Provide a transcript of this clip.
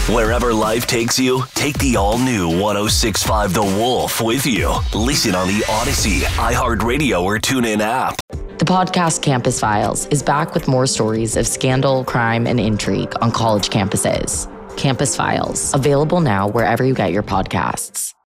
Wherever life takes you, take the all-new 106.5 The Wolf with you. Listen on the Odyssey, iHeartRadio, or TuneIn app. The podcast Campus Files is back with more stories of scandal, crime, and intrigue on college campuses. Campus Files, available now wherever you get your podcasts.